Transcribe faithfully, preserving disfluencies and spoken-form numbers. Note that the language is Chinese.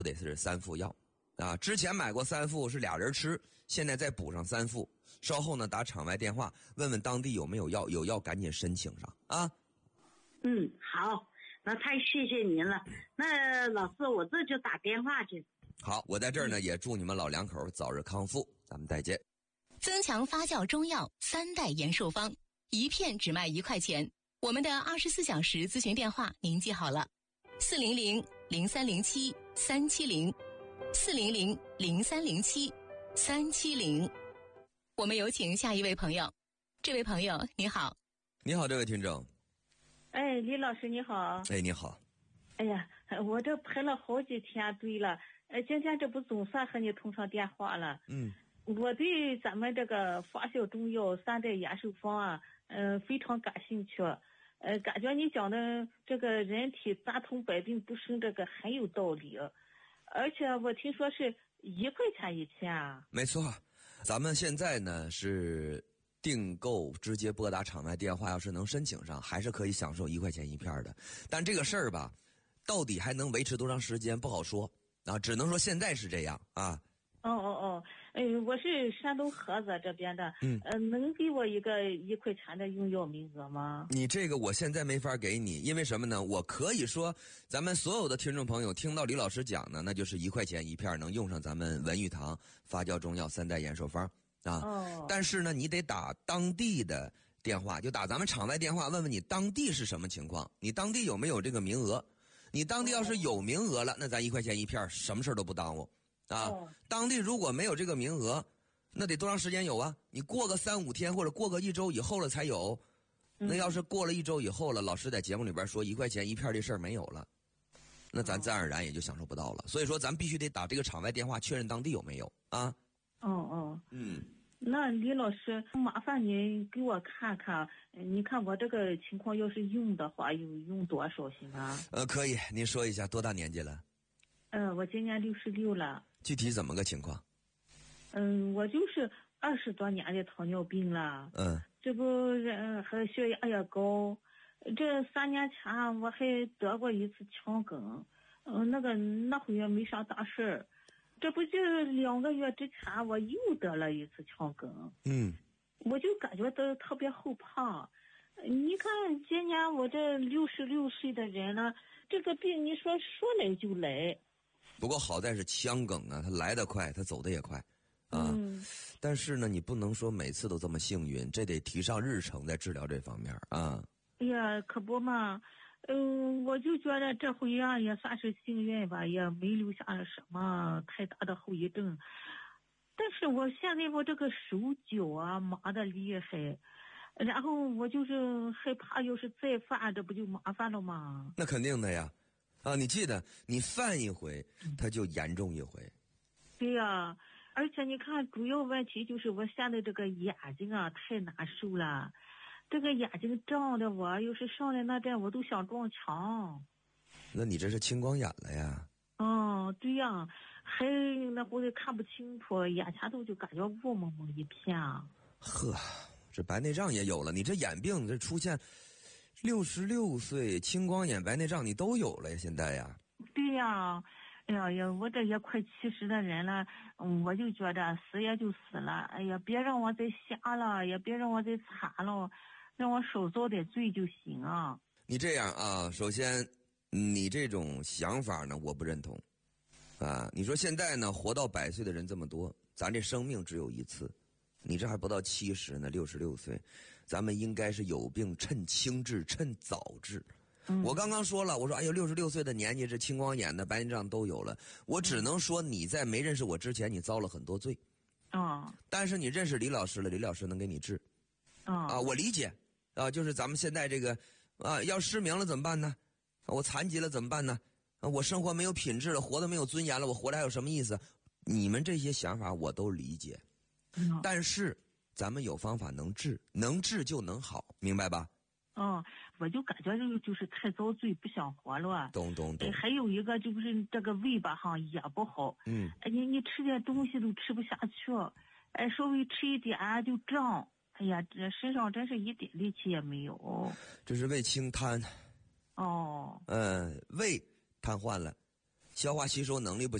得是三副药啊。之前买过三副是俩人吃，现在再补上三副。稍后呢打场外电话问问当地有没有药，有药赶紧申请上啊。 嗯，好，那太谢谢您了。那老师，我这就打电话去。 好，我在这儿呢也祝你们老两口早日康复，咱们再见。 增强发酵中药三代延寿方，一片只卖一块钱。我们的二十四小时咨询电话您记好了，四零零零三零七三七零，四零零零三零七三七零。我们有请下一位朋友。这位朋友你好。 你好，这位听众。 哎，李老师你好。 哎，你好。 哎呀，我这排了好几天队了，呃，今天这不总算和你通上电话了。 嗯， 我对咱们这个发酵中药三代延寿方啊，嗯、呃，非常感兴趣。呃，感觉你讲的这个人体三通百病不生这个很有道理，而且我听说是一块钱一片啊。 没错，咱们现在呢是订购直接拨打场外电话，要是能申请上，还是可以享受一块钱一片的。但这个事儿吧，到底还能维持多长时间不好说啊，只能说现在是这样啊。 哦哦哦，哎，我是山东菏泽这边的， 嗯， 呃，能给我一个一块钱的用药名额吗？ 你这个我现在没法给你，因为什么呢？我可以说，咱们所有的听众朋友听到李老师讲呢，那就是一块钱一片，能用上咱们文玉堂发酵中药三代延寿方啊。 哦。 但是呢，你得打当地的电话，就打咱们场外电话，问问你当地是什么情况，你当地有没有这个名额？你当地要是有名额了，那咱一块钱一片，什么事都不耽误。啊，当地如果没有这个名额，那得多长时间有啊？你过个三五天或者过个一周以后了才有。那要是过了一周以后了，老师在节目里边说一块钱一片这事儿没有了，那咱自然而然也就享受不到了。所以说，咱必须得打这个场外电话确认当地有没有啊。 哦哦， 嗯， 那李老师，麻烦你给我看看，你看我这个情况要是用的话，有用多少行啊？ 呃，可以，您说一下多大年纪了？ 呃，我今年六十六了。 具体怎么个情况？ 嗯，我就是二十多年的糖尿病了。 嗯， 这不人还血压也高，这三年前我还得过一次腔梗，嗯，那个那会也没啥大事儿。这不就两个月之前我又得了一次腔梗。 嗯， 我就感觉到特别后怕。你看今年我这六十六岁的人了，这个病你说说来就来。 不过好在是腔梗啊，它来得快，它走得也快，啊、 嗯， 但是呢，你不能说每次都这么幸运，这得提上日程，在治疗这方面啊。 哎呀，可不嘛，嗯、呃，我就觉得这回啊也算是幸运吧，也没留下什么太大的后遗症。但是我现在我这个手脚啊麻得厉害，然后我就是害怕，要是再犯，这不就麻烦了吗？ 那肯定的呀。啊，你记得，你犯一回，它就严重一回。 对呀，而且你看，主要问题就是我现在这个眼睛啊太难受了，这个眼睛胀的我，要是上来那阵我都想撞墙。 那你这是青光眼了呀？ 嗯，对呀，还那会儿看不清楚，眼前头就感觉雾蒙蒙一片。 呵，这白内障也有了，你这眼病这出现。六十六岁，青光眼、白内障你都有了呀，现在呀。 对呀，哎呀呀，我这也快七十的人了，嗯，我就觉得死也就死了，哎呀，别让我再瞎了，也别让我再惨了，让我少遭点罪就行啊。 你这样啊，首先，你这种想法呢，我不认同，啊，你说现在呢，活到百岁的人这么多，咱这生命只有一次。你这还不到七十呢，六十六岁，咱们应该是有病趁轻治，趁早治。嗯、我刚刚说了，我说哎呦，六十六岁的年纪，这青光眼的、白内障都有了。我只能说你在没认识我之前，你遭了很多罪。 啊、嗯， 但是你认识李老师了，李老师能给你治。 啊、嗯、 啊，我理解啊，就是咱们现在这个啊，要失明了怎么办呢？我残疾了怎么办呢？啊，我生活没有品质了，活得没有尊严了，我活着还有什么意思？你们这些想法我都理解。但是咱们有方法能治，能治就能好，明白吧？ 嗯，我就感觉就就是太遭罪，不想活了。 懂懂懂。 还有一个就是这个胃吧哈也不好。 嗯。 哎，你你吃点东西都吃不下去，哎，稍微吃一点就胀。哎呀，这身上真是一点力气也没有。 这是胃清瘫。 哦。 嗯，胃瘫痪了， 消化吸收能力不